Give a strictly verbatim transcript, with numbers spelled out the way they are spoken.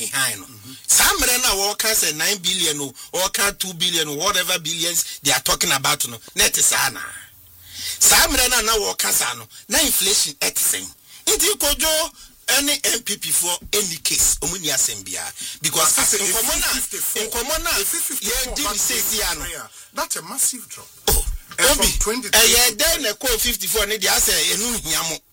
behind. Some men are working say nine billion or two billion, whatever billions they are talking about. No, net is ana. Some men are now working sano. Now inflation at same. It you could do any M P P for any case. Omunia Sembia because in common, in common, yeah, did say that's a massive drop. Obi, eh, then a call fifty-four. Need I say, you know,